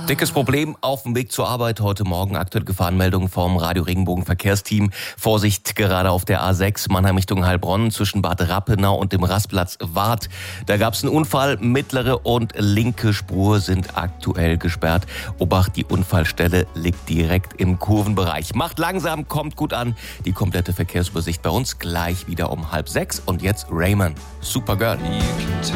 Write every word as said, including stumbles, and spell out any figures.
Dickes Problem auf dem Weg zur Arbeit heute Morgen. Aktuelle Gefahrenmeldung vom Radio Regenbogen Verkehrsteam. Vorsicht gerade auf der A sechs Mannheim Richtung Heilbronn zwischen Bad Rappenau und dem Rastplatz Wart. Da gab es einen Unfall. Mittlere und linke Spur sind aktuell gesperrt. Obacht, die Unfallstelle liegt direkt im Kurvenbereich. Macht langsam, kommt gut an. Die komplette Verkehrsübersicht bei uns gleich wieder um halb sechs. Und jetzt Raymond, Supergirl.